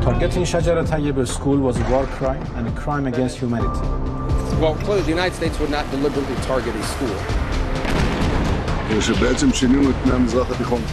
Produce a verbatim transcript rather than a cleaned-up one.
Targeting Shajara Tayyib school was a war crime and a crime against humanity. Well, clearly the United States would not deliberately target a school. שבעצם שינינו את פני המזרח התיכון.